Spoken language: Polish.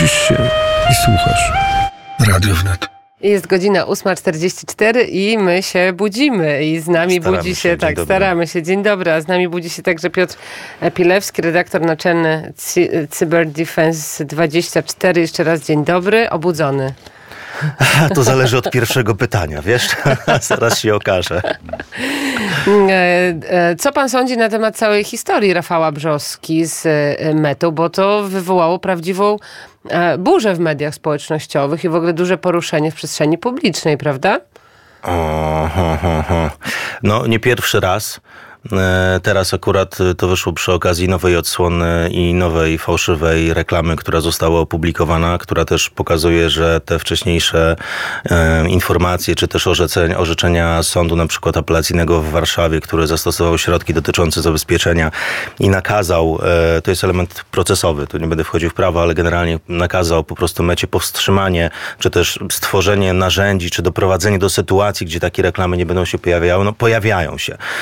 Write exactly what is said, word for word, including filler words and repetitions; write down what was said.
Budzisz się i słuchasz. Radio Wnet. Jest godzina ósma czterdzieści cztery i my się budzimy i z nami staramy budzi się, się, tak, dobry. staramy się. Dzień dobry, a z nami budzi się także Piotr Pilewski, redaktor naczelny Cy- Cyber Defense dwadzieścia cztery. Jeszcze raz dzień dobry, obudzony. To zależy od pierwszego pytania, wiesz? Zaraz się okaże. Co pan sądzi na temat całej historii Rafała Brzoski z Metą, bo to wywołało prawdziwą burzę w mediach społecznościowych i w ogóle duże poruszenie w przestrzeni publicznej, prawda? Aha, aha. No, nie pierwszy raz. Teraz akurat to wyszło przy okazji nowej odsłony i nowej fałszywej reklamy, która została opublikowana, która też pokazuje, że te wcześniejsze e, informacje, czy też orzeczenia, orzeczenia sądu na przykład apelacyjnego w Warszawie, który zastosował środki dotyczące zabezpieczenia i nakazał, e, to jest element procesowy, tu nie będę wchodził w prawo, ale generalnie nakazał po prostu Mecie powstrzymanie, czy też stworzenie narzędzi, czy doprowadzenie do sytuacji, gdzie takie reklamy nie będą się pojawiały, no pojawiają się.